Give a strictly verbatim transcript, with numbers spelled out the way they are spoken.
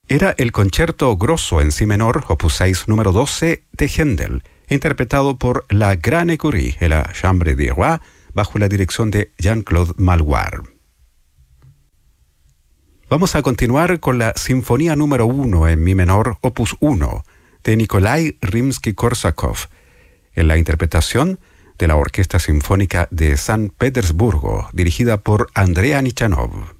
Era el concierto grosso en si menor, opus seis, número doce, de Händel, interpretado por la Gran Écurie en la Chambre des Rois, bajo la dirección de Jean-Claude Malloir. Vamos a continuar con la Sinfonía número uno en mi menor, opus uno, de Nikolai Rimsky-Korsakov, en la interpretación de la Orquesta Sinfónica de San Petersburgo, dirigida por Andrea Nichanov.